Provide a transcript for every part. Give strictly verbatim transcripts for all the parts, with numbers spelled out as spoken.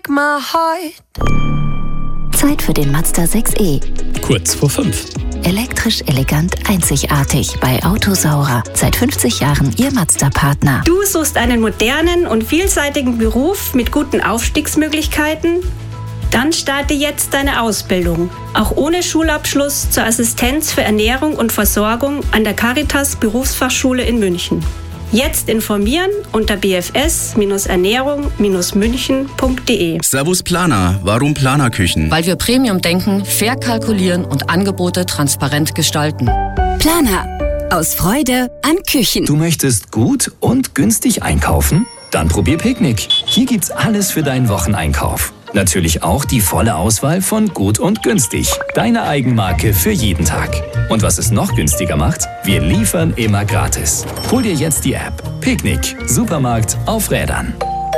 Zeit für den Mazda sechs e. Kurz vor fünf. Elektrisch, elegant, einzigartig. Bei Autosaurer. Seit fünfzig Jahren Ihr Mazda-Partner. Du suchst einen modernen und vielseitigen Beruf mit guten Aufstiegsmöglichkeiten? Dann starte jetzt deine Ausbildung. Auch ohne Schulabschluss zur Assistenz für Ernährung und Versorgung an der Caritas Berufsfachschule in München. Jetzt informieren unter b f s ernährung münchen punkt de. Servus Planer. Warum Planerküchen? Weil wir Premium denken, fair kalkulieren und Angebote transparent gestalten. Planer. Aus Freude an Küchen. Du möchtest gut und günstig einkaufen? Dann probier Picknick. Hier gibt's alles für deinen Wocheneinkauf. Natürlich auch die volle Auswahl von Gut und Günstig. Deine Eigenmarke für jeden Tag. Und was es noch günstiger macht, wir liefern immer gratis. Hol dir jetzt die App. Picknick. Supermarkt auf Rädern.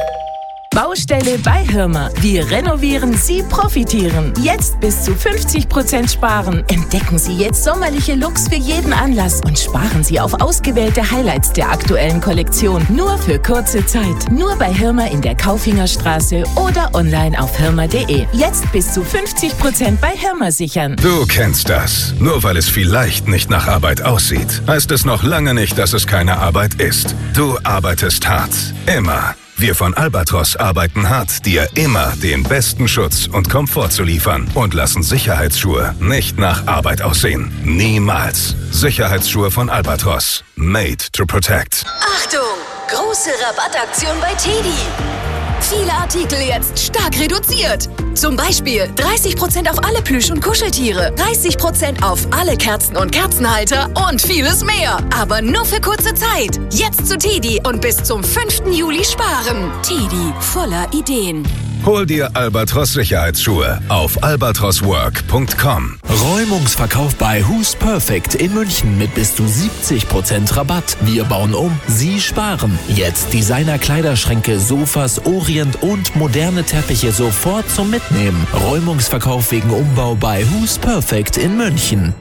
Baustelle bei Hirmer. Wir renovieren, Sie profitieren. Jetzt bis zu fünfzig Prozent sparen. Entdecken Sie jetzt sommerliche Looks für jeden Anlass und sparen Sie auf ausgewählte Highlights der aktuellen Kollektion. Nur für kurze Zeit. Nur bei Hirmer in der Kaufingerstraße oder online auf hirmer punkt de. Jetzt bis zu fünfzig Prozent bei Hirmer sichern. Du kennst das. Nur weil es vielleicht nicht nach Arbeit aussieht, heißt es noch lange nicht, dass es keine Arbeit ist. Du arbeitest hart. Immer. Wir von Albatros arbeiten hart, dir immer den besten Schutz und Komfort zu liefern und lassen Sicherheitsschuhe nicht nach Arbeit aussehen. Niemals. Sicherheitsschuhe von Albatros. Made to protect. Achtung! Große Rabattaktion bei Teddy. Viele Artikel jetzt stark reduziert. Zum Beispiel dreißig Prozent auf alle Plüsch- und Kuscheltiere, dreißig Prozent auf alle Kerzen und Kerzenhalter und vieles mehr. Aber nur für kurze Zeit. Jetzt zu Teddy und bis zum fünften Juli sparen. Teddy, voller Ideen. Hol dir Albatros Sicherheitsschuhe auf albatros work punkt com. Räumungsverkauf bei Who's Perfect in München mit bis zu siebzig Prozent Rabatt. Wir bauen um, Sie sparen. Jetzt Designer-Kleiderschränke, Sofas, Orient und moderne Teppiche sofort zum Mitnehmen. Räumungsverkauf wegen Umbau bei Who's Perfect in München.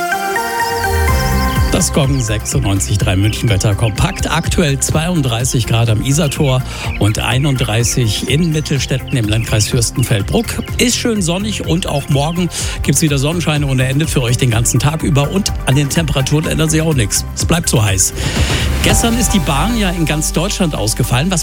Das Goggen sechsundneunzig Komma drei München Wetter kompakt. Aktuell zweiunddreißig Grad am Isartor und einunddreißig in Mittelstetten im Landkreis Fürstenfeldbruck. Ist schön sonnig und auch morgen gibt es wieder Sonnenschein ohne Ende für euch den ganzen Tag über. Und an den Temperaturen ändert sich auch nichts. Es bleibt so heiß. Gestern ist die Bahn ja in ganz Deutschland ausgefallen. Was